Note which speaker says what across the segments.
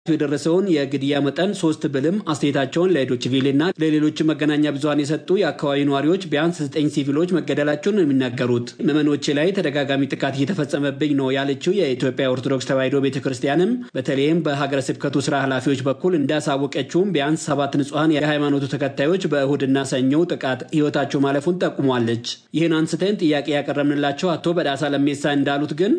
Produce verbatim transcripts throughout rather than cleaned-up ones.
Speaker 1: የደረሰውን የግድያ መጠን ሶስት ብልም አስተያየታቸውን ለዶችቪልና ለሌሎች መገናኛ ብዙሃን የሰጡ የአካባቢ ነዋሪዎች ቢያንስ ዘጠኝ ሲቪሎች መገደላቸውን ነው የሚናገሩት። ምዕመኖች ላይ ተደጋጋሚ ጥቃት እየተፈጸመብኝ ነው ያለችው የኢትዮጵያ ኦርቶዶክስ ተዋሕዶ ቤተክርስቲያንም በተለይም በሀገረ ስብከቱ ስራ ኃላፊዎች በኩል እንዳሳወቀችውም ቢያንስ ሰባት ንጹሃን የሃይማኖቱ ተከታዮች በእሁድና ሰኞ ጥቃት ህይወታቸው ማለፉን ጠቁሟለች። ይህን አንስተን ጥያቄ ያቀረብንላቸው አቶ በዳሳ ለሜሳ እንዳሉት ግን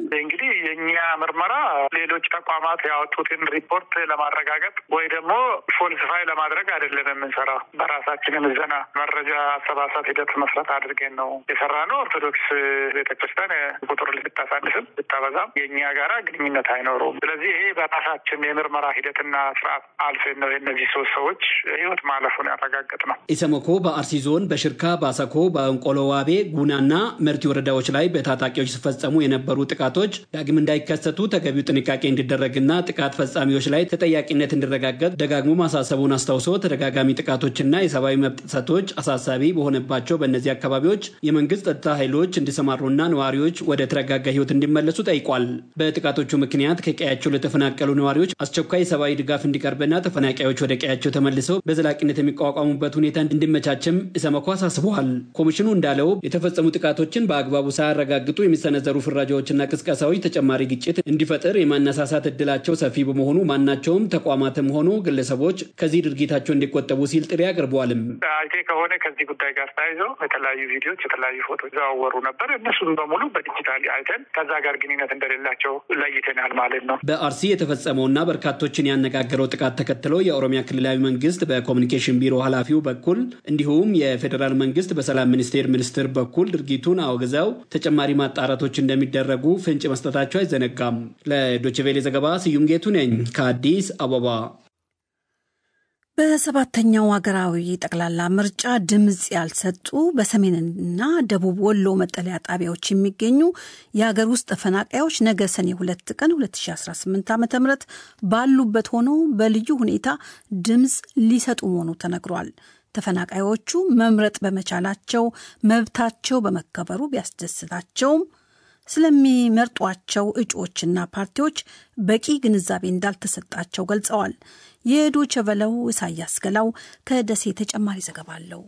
Speaker 2: ምርመራ ሌሎች ተቋማት ያወጡትን ሪፖርት ለማረጋገጥ ወይ ደግሞ ፎልሲፋይ ለማድረግ አይደለም የምንሰራው። በራሳችን ምዘና መረጃ አሰባሰብ ሂደት መስራት አድርገን ነው የሰራነው። ኦርቶዶክስ ቤተክርስቲያን ቁጥር ልታሳንስም ልታበዛም የኛ ጋራ ግንኙነት አይኖረውም። ስለዚህ ይሄ በራሳችን የምርመራ ሂደትና ስርዓት አልፈን ነው የእነዚህ ሶስት ሰዎች ህይወት ማለፉን ያረጋገጥ ነው።
Speaker 1: ኢሰመኮ በአርሲ ዞን በሽርካ ባሰኮ በእንቆሎ ዋቤ ጉናና መርቲ ወረዳዎች ላይ በታጣቂዎች ሲፈጸሙ የነበሩ ጥቃቶች ዳግም እንዳይከሰቱ ተገቢው ጥንቃቄ እንዲደረግና ጥቃት ፈጻሚዎች ላይ ተጠያቂነት እንዲረጋገጥ ደጋግሞ ማሳሰቡን አስታውሶ ተደጋጋሚ ጥቃቶችና የሰብአዊ መብት ጥሰቶች አሳሳቢ በሆነባቸው በእነዚህ አካባቢዎች የመንግስት ጸጥታ ኃይሎች እንዲሰማሩና ነዋሪዎች ወደ ተረጋጋ ህይወት እንዲመለሱ ጠይቋል። በጥቃቶቹ ምክንያት ከቀያቸው ለተፈናቀሉ ነዋሪዎች አስቸኳይ ሰብአዊ ድጋፍ እንዲቀርብና ተፈናቃዮች ወደ ቀያቸው ተመልሰው በዘላቂነት የሚቋቋሙበት ሁኔታ እንዲመቻችም ኢሰመኮ አሳስበዋል። ኮሚሽኑ እንዳለው የተፈጸሙ ጥቃቶችን በአግባቡ ሳያረጋግጡ የሚሰነዘሩ ፍራጃዎችና ቅስቀሳዎች ተጨማሪ ግጭት እንዲፈጠር የማነሳሳት እድላቸው ሰፊ በመሆኑ ማናቸውም ተቋማትም ሆኑ ግለሰቦች ከዚህ ድርጊታቸው እንዲቆጠቡ ሲል ጥሪ አቅርበዋልም።
Speaker 2: አይቴ ከሆነ ከዚህ ጉዳይ ጋር ተያይዞ የተለያዩ ቪዲዮዎች የተለያዩ ፎቶዎች ዘዋወሩ ነበር። እነሱን በሙሉ በዲጂታሊ አይተን ከዛ ጋር ግንኙነት እንደሌላቸው ለይተናል ማለት ነው።
Speaker 1: በአርሲ የተፈጸመውና በርካቶችን ያነጋገረው ጥቃት ተከትሎ የኦሮሚያ ክልላዊ መንግስት በኮሚኒኬሽን ቢሮ ኃላፊው በኩል እንዲሁም የፌዴራል መንግስት በሰላም ሚኒስቴር ሚኒስትር በኩል ድርጊቱን አውግዘው ተጨማሪ ማጣራቶች እንደሚደረጉ ፍንጭ መስጠታቸው አይዘነጋም። ለዶችቬሌ ዘገባ ስዩም ጌቱ ነኝ ከአዲስ አበባ።
Speaker 3: በሰባተኛው ሀገራዊ ጠቅላላ ምርጫ ድምጽ ያልሰጡ በሰሜንና ደቡብ ወሎ መጠለያ ጣቢያዎች የሚገኙ የሀገር ውስጥ ተፈናቃዮች ነገ ሰኔ ሁለት ቀን ሁለት ሺህ አስራ ስምንት ዓ.ም ባሉበት ሆነው በልዩ ሁኔታ ድምጽ ሊሰጡ መሆኑ ተነግሯል። ተፈናቃዮቹ መምረጥ በመቻላቸው መብታቸው በመከበሩ ቢያስደስታቸውም ስለሚመርጧቸው እጩዎችና ፓርቲዎች በቂ ግንዛቤ እንዳልተሰጣቸው ገልጸዋል። የዶይቼ ቬለው ኢሳያስ ገላው ከደሴ ተጨማሪ ዘገባ አለው።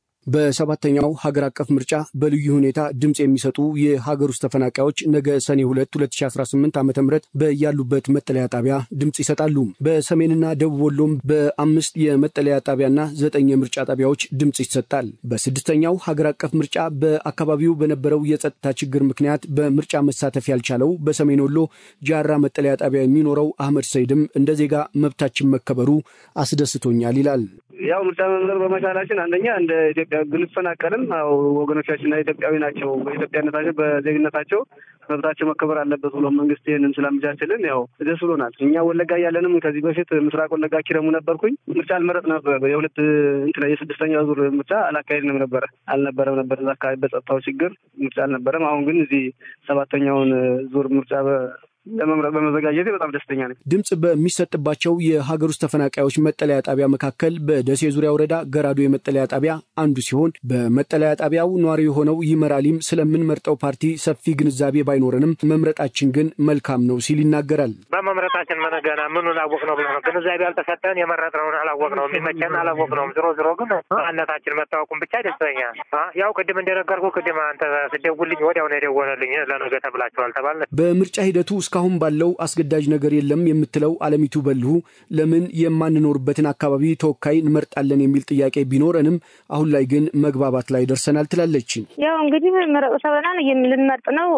Speaker 4: በሰባተኛው ሀገር አቀፍ ምርጫ በልዩ ሁኔታ ድምጽ የሚሰጡ የሀገር ውስጥ ተፈናቃዮች ነገ ሰኔ ሁለት ሁለት ሺህ አስራ ስምንት ዓመተ ምህረት በያሉበት መጠለያ ጣቢያ ድምጽ ይሰጣሉ። በሰሜንና ደቡብ ወሎም በአምስት የመጠለያ ጣቢያና ዘጠኝ የምርጫ ጣቢያዎች ድምጽ ይሰጣል። በስድስተኛው ሀገር አቀፍ ምርጫ በአካባቢው በነበረው የጸጥታ ችግር ምክንያት በምርጫ መሳተፍ ያልቻለው በሰሜን ወሎ ጃራ መጠለያ ጣቢያ የሚኖረው አህመድ ሰይድም እንደ ዜጋ መብታችን መከበሩ አስደስቶኛል ይላል።
Speaker 5: ያው ምርጫ መምረጥ በመቻላችን አንደኛ እንደ ኢትዮጵያ ግንፈናቀልም አው ወገኖቻችን ኢትዮጵያዊ ናቸው። በኢትዮጵያነታቸው በዜግነታቸው መብታቸው መከበር አለበት ብሎ መንግስት ይሄንን ስለምጃችልን ያው ደስ ብሎናል። እኛ ወለጋ ያለንም ከዚህ በፊት ምስራቅ ወለጋ ኪረሙ ነበርኩኝ። ምርጫ አልመረጥ ነበር። የሁለት እንትን የስድስተኛው ዙር ምርጫ አላካሄድንም ነበር አልነበረም ነበር እዛ አካባቢ በጸጥታው ችግር ምርጫ አልነበረም። አሁን ግን እዚህ ሰባተኛውን ዙር ምርጫ ለመምረጥ በመዘጋጀት በጣም ደስተኛ ነኝ።
Speaker 4: ድምጽ በሚሰጥባቸው የሀገር ውስጥ ተፈናቃዮች መጠለያ ጣቢያ መካከል በደሴ ዙሪያ ወረዳ ገራዶ የመጠለያ ጣቢያ አንዱ ሲሆን በመጠለያ ጣቢያው ኗሪ የሆነው ይመራሊም ስለምንመርጠው ፓርቲ ሰፊ ግንዛቤ ባይኖርንም መምረጣችን ግን መልካም ነው ሲል ይናገራል።
Speaker 6: በመምረጣችን መነገና ምኑን አወቅነው ብለን ግንዛቤ ያልተሰጠን የመረጥነውን አላወቅነውም የሚመቸን አላወቅነውም። ዝሮ ዝሮ ግን ማንነታችን መታወቁን ብቻ ደስተኛ ያው ቅድም እንደነገርኩ ቅድም አንተ ስደውልኝ ወዲያው ነው የደወለልኝ ለነገ ተብላችኋል ተባለ።
Speaker 4: በምርጫ ሂደቱ አሁን ባለው አስገዳጅ ነገር የለም የምትለው አለሚቱ በልሁ ለምን የማንኖርበትን አካባቢ ተወካይ እንመርጣለን የሚል ጥያቄ ቢኖርንም አሁን ላይ ግን መግባባት ላይ ደርሰናል ትላለች።
Speaker 7: ያው እንግዲህ መረጡ ሰበናን የምንመርጥ ነው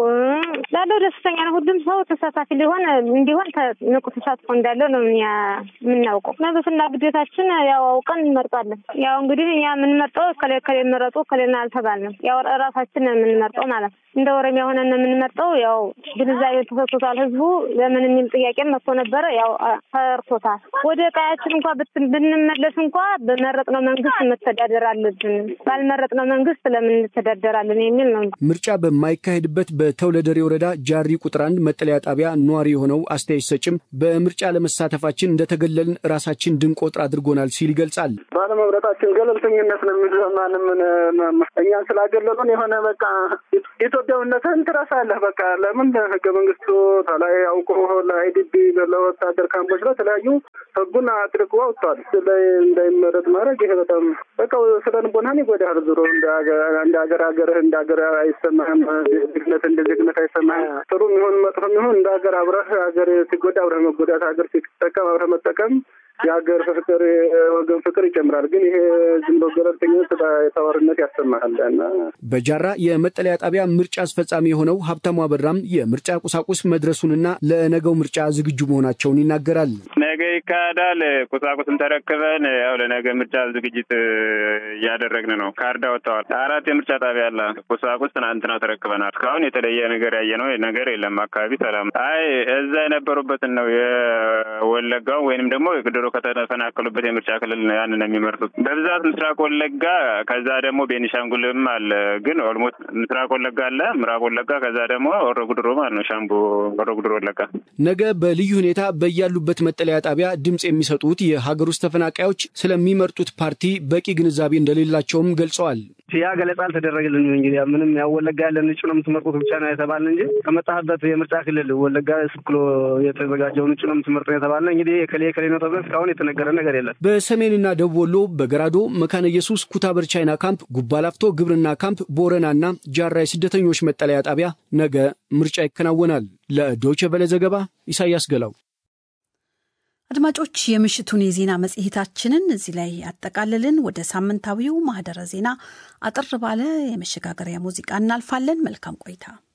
Speaker 7: ላለው ደስተኛ ነው። ሁሉም ሰው ተሳታፊ ሊሆን እንዲሆን ንቁ ተሳትፎ እንዳለው ነው የምናውቀው። መብትና ግዴታችን ያው አውቀን እንመርጣለን። ያው እንግዲህ ያ የምንመርጠው ከለ ከለ መረጡ ከለና አልተባልንም። ያው ራሳችን የምንመርጠው ማለት እንደ ኦሮሚያ ሆነን የምንመርጠው ያው ግንዛቤ ተሰጥቷል። ህዝቡ ለምን የሚል ጥያቄ መጥቶ ነበር። ያው ተርቶታል። ወደ ቀያችን እንኳን ብንመለስ እንኳን በመረጥነው መንግስት መተዳደር አለብን። ባልመረጥነው መንግስት ለምን እንተዳደራለን የሚል ነው።
Speaker 4: ምርጫ በማይካሄድበት በተውለደሬ ወረዳ ጃሪ ቁጥር አንድ መጠለያ ጣቢያ ኗሪ የሆነው አስተያየት ሰጭም በምርጫ ለመሳተፋችን እንደተገለልን ራሳችን ድንቆጥር አድርጎናል ሲል ይገልጻል።
Speaker 5: ባለመምረጣችን ገለልተኝነት ነው የሚሰማን። እኛን ስላገለሉን የሆነ በቃ ኢትዮጵያዊነትን ትረሳለህ። በቃ ለምን ህገ መንግስቱ ላይ አውቆ ለአይዲቢ ለወታደር ካምፖች ላይ ተለያዩ ህጉን አጥርቀው አውጥቷል። ላይ እንዳይመረጥ ማድረግ ይሄ በጣም በቃ ስለንቦናን ይጎዳል። ዞሮ እንደ ሀገር ሀገር እንደ ሀገር አይሰማህም። ዜግነት እንደ ዜግነት አይሰማህም። ጥሩ የሚሆን መጥፎ የሚሆን እንደ ሀገር አብረህ ሀገር ሲጎዳ አብረህ መጎዳት፣ ሀገር ሲጠቀም አብረህ መጠቀም የሀገር ፍቅር ወገን ፍቅር ይጨምራል። ግን ይሄ ዝም ብሎ ገለልተኝነት ተዋርነት ያሰማል።
Speaker 4: በጃራ የመጠለያ ጣቢያ ምርጫ አስፈጻሚ የሆነው ሀብታሙ አበራም የምርጫ ቁሳቁስ መድረሱንና ለነገው ምርጫ ዝግጁ መሆናቸውን ይናገራል።
Speaker 8: ነገ ይካሄዳል። ቁሳቁስን ተረክበን ያው ለነገ ምርጫ ዝግጅት እያደረግን ነው። ካርዳ ወጥተዋል። አራት የምርጫ ጣቢያ አለ። ቁሳቁስ ትናንትና ተረክበናል። እስካሁን የተለየ ነገር ያየነው ነገር የለም። አካባቢ ሰላም። አይ እዛ የነበሩበትን ነው የወለጋው ወይንም ደግሞ የግድሮ ከተፈናቀሉበት የምርጫ ክልል ነው ያንን የሚመርጡት። በብዛት ምስራቅ ወለጋ፣ ከዛ ደግሞ ቤኒሻንጉልም አለ። ግን ኦልሞስት ምስራቅ ወለጋ አለ፣ ምዕራብ ወለጋ፣ ከዛ ደግሞ ሆሮ ጉዱሩ ማለት ነው ሻምቡ ሆሮ ጉዱሩ ወለጋ።
Speaker 4: ነገ በልዩ ሁኔታ በያሉበት መጠለያ ጣቢያ ድምጽ የሚሰጡት የሀገር ውስጥ ተፈናቃዮች ስለሚመርጡት ፓርቲ በቂ ግንዛቤ እንደሌላቸውም ገልጸዋል።
Speaker 5: ያ ገለጻ አልተደረገልንም። እንግዲህ ምንም ያው ወለጋ ያለን እጩ ነው የምትመርጡት ብቻ ነው የተባልን እንጂ ከመጣህበት የምርጫ ክልል ወለጋ ስክሎ የተዘጋጀውን እጩ ነው የምትመርጡት የተባልን እንግዲህ ከሌ ከሌ ነው ተብሎ እስካሁን የተነገረ ነገር የለም።
Speaker 4: በሰሜንና ደቡብ ወሎ በገራዶ፣ መካነ ኢየሱስ፣ ኩታበር ቻይና ካምፕ፣ ጉባላፍቶ ግብርና ካምፕ፣ ቦረናና ጃራ የስደተኞች መጠለያ ጣቢያ ነገ ምርጫ ይከናወናል። ለዶይቼ ቬለ ዘገባ ኢሳያስ ገላው።
Speaker 3: አድማጮች የምሽቱን የዜና መጽሔታችንን እዚህ ላይ አጠቃልልን። ወደ ሳምንታዊው ማህደረ ዜና አጥር ባለ የመሸጋገሪያ ሙዚቃ እናልፋለን። መልካም ቆይታ።